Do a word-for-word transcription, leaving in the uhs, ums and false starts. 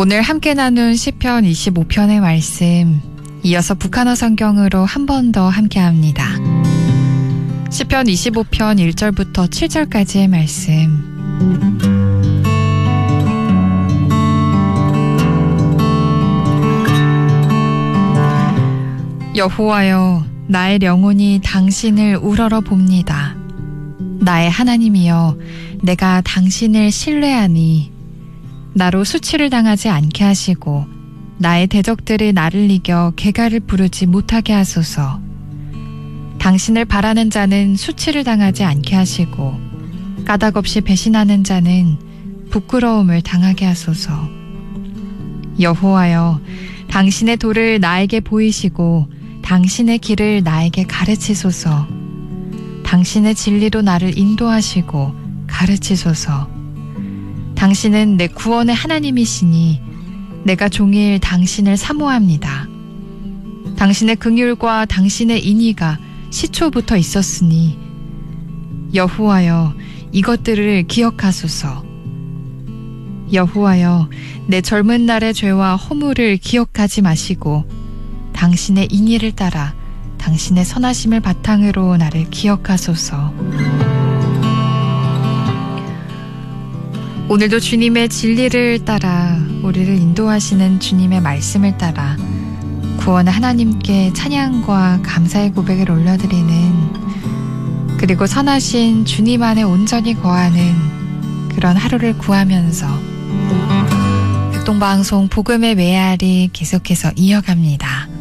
오늘 함께 나눈 시편 이십오 편의 말씀, 이어서 북한어 성경으로 한 번 더 함께합니다. 시편 이십오 편 일 절부터 칠 절까지의 말씀. 여호와여, 나의 영혼이 당신을 우러러 봅니다. 나의 하나님이여, 내가 당신을 신뢰하니 나로 수치를 당하지 않게 하시고 나의 대적들이 나를 이겨 개가를 부르지 못하게 하소서. 당신을 바라는 자는 수치를 당하지 않게 하시고 까닭없이 배신하는 자는 부끄러움을 당하게 하소서. 여호와여, 당신의 도를 나에게 보이시고 당신의 길을 나에게 가르치소서. 당신의 진리로 나를 인도하시고 가르치소서. 당신은 내 구원의 하나님이시니 내가 종일 당신을 사모합니다. 당신의 긍휼과 당신의 인의가 시초부터 있었으니 여호와여, 이것들을 기억하소서. 여호와여, 내 젊은 날의 죄와 허물을 기억하지 마시고 당신의 인의를 따라 당신의 선하심을 바탕으로 나를 기억하소서. 오늘도 주님의 진리를 따라 우리를 인도하시는 주님의 말씀을 따라 구원의 하나님께 찬양과 감사의 고백을 올려드리는, 그리고 선하신 주님 안에 온전히 거하는 그런 하루를 구하면서 극동방송 복음의 메아리 계속해서 이어갑니다.